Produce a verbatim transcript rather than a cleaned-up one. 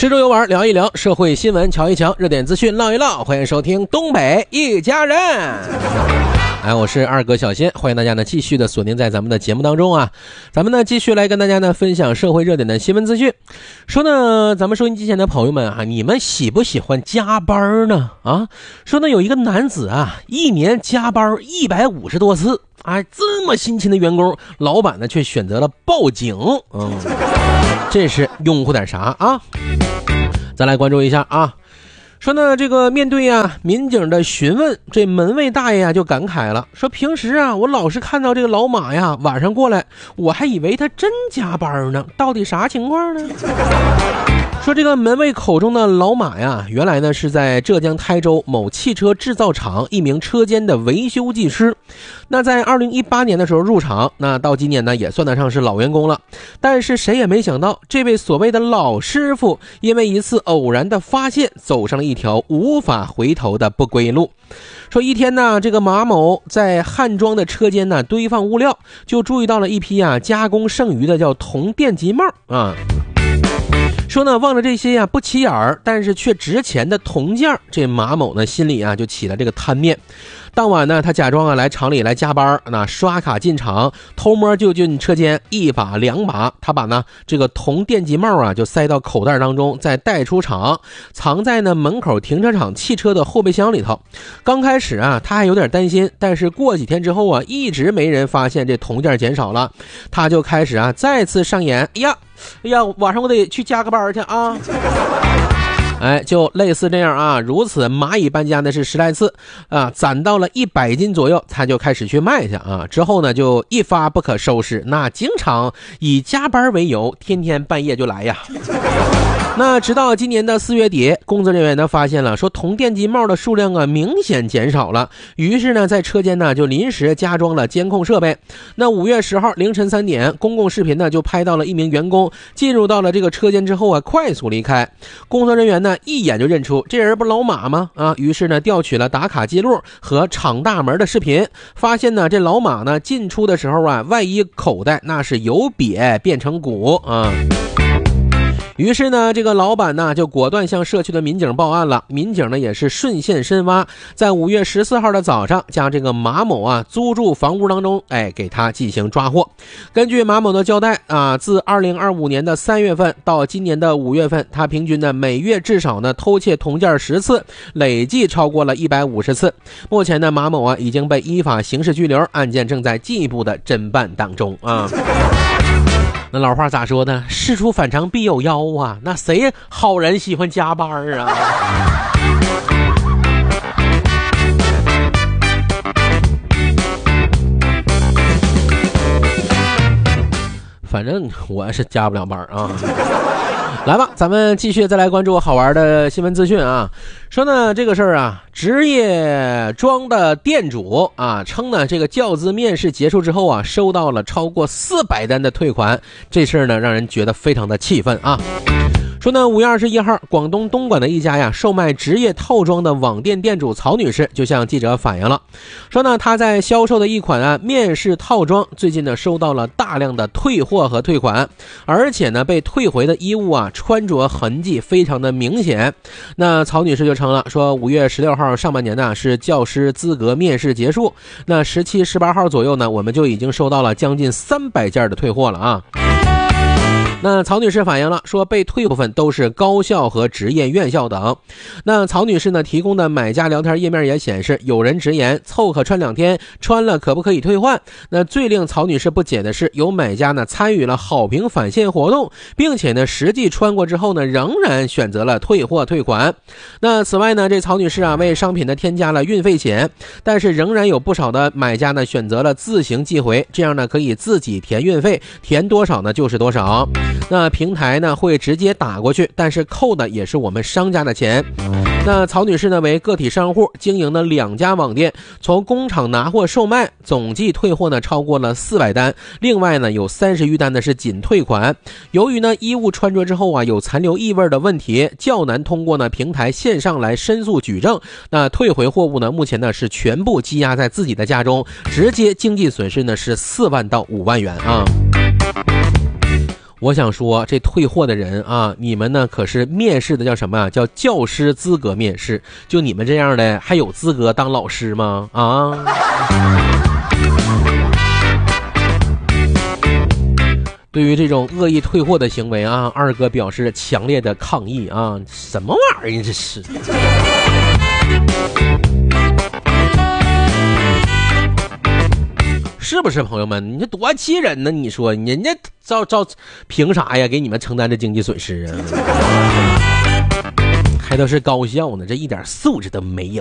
吃粥游玩聊一聊，社会新闻瞧一瞧，热点资讯唠一唠，欢迎收听东北一家人。哎，我是二哥小新，欢迎大家呢继续的锁定在咱们的节目当中啊。咱们呢继续来跟大家呢分享社会热点的新闻资讯。说呢，咱们收音机前的朋友们啊，你们喜不喜欢加班呢？啊，说呢有一个男子啊，一年加班一百五十多次，哎，这么辛勤的员工，老板呢却选择了报警。嗯，这是拥护点啥啊？再来关注一下啊。说呢，这个面对啊民警的询问，这门卫大爷啊就感慨了，说平时啊我老是看到这个老马呀晚上过来，我还以为他真加班呢，到底啥情况呢？说这个门卫口中的老马呀，原来呢是在浙江台州某汽车制造厂一名车间的维修技师。那在二零一八年的时候入厂，那到今年呢也算得上是老员工了。但是谁也没想到，这位所谓的老师傅因为一次偶然的发现，走上了一条无法回头的不归路。说一天呢，这个马某在汉装的车间呢堆放物料，就注意到了一批啊加工剩余的叫铜电极帽啊。说呢，望着这些呀、啊、不起眼儿但是却值钱的铜件，这马某呢心里啊就起了这个贪念。当晚呢，他假装啊来厂里来加班，那刷卡进厂，偷摸就进车间，一把两把，他把呢这个铜电极帽啊就塞到口袋当中，再带出厂，藏在呢门口停车场汽车的后备箱里头。刚开始啊，他还有点担心，但是过几天之后啊，一直没人发现这铜件减少了，他就开始啊再次上演，哎呀，哎呀，晚上我得去加个班去啊。哎，就类似这样啊，如此蚂蚁搬家呢是十来次啊，攒到了一百斤左右，他就开始去卖去啊。之后呢，就一发不可收拾，那经常以加班为由，天天半夜就来呀。那直到今年的四月底，工作人员呢发现了，说铜电极帽的数量啊明显减少了，于是呢在车间呢就临时加装了监控设备。那五月十号凌晨三点，公共视频呢就拍到了一名员工进入到了这个车间之后啊，快速离开。工作人员呢一眼就认出这人不老马吗？啊，于是呢调取了打卡记录和厂大门的视频，发现呢这老马呢进出的时候啊，外衣口袋那是由瘪变成鼓啊。于是呢，这个老板呢就果断向社区的民警报案了。民警呢也是顺线深挖，在五月十四号的早上，将这个马某啊租住房屋当中，哎，给他进行抓获。根据马某的交代啊，自二零二五年的三月份到今年的五月份，他平均呢每月至少呢偷窃铜件十次，累计超过了一百五十次。目前呢，马某啊已经被依法刑事拘留，案件正在进一步的侦办当中啊。那老话咋说呢？事出反常必有妖啊！那谁好人喜欢加班啊？反正我是加不了班啊。来吧，咱们继续再来关注好玩的新闻资讯啊。说呢，这个事儿啊，职业装的店主啊称呢，这个教资面试结束之后啊，收到了超过四百单的退款，这事儿呢让人觉得非常的气愤啊。说呢，五月二十一号，广东东莞的一家呀售卖职业套装的网店店主曹女士就向记者反映了，说呢她在销售的一款啊面试套装，最近呢收到了大量的退货和退款，而且呢被退回的衣物啊穿着痕迹非常的明显。那曹女士就称了，说五月十六号上半年呢是教师资格面试结束，那十七、十八号左右呢，我们就已经收到了将近三百件的退货了啊。那曹女士反映了，说被退部分都是高校和职业院校等。那曹女士呢提供的买家聊天页面也显示，有人直言凑合穿两天，穿了可不可以退换？那最令曹女士不解的是，有买家呢参与了好评返现活动，并且呢实际穿过之后呢，仍然选择了退货退款。那此外呢，这曹女士啊为商品呢添加了运费险，但是仍然有不少的买家呢选择了自行寄回，这样呢可以自己填运费，填多少呢就是多少。那平台呢会直接打过去，但是扣的也是我们商家的钱。那曹女士呢为个体商户，经营了两家网店，从工厂拿货售卖，总计退货呢超过了四百单，另外呢有三十余单呢是仅退款。由于呢衣物穿着之后啊有残留异味的问题，较难通过呢平台线上来申诉举证。那退回货物呢目前呢是全部积压在自己的家中，直接经济损失呢是四万到五万元啊。 我想说，这退货的人啊，你们呢可是面试的叫什么啊？叫教师资格面试。就你们这样的，还有资格当老师吗？啊！对于这种恶意退货的行为啊，二哥表示强烈的抗议啊！什么玩意儿这是？是不是朋友们？你这多气人呢！你说人家照照凭啥呀？给你们承担这经济损失啊？还都是高校呢，这一点素质都没有。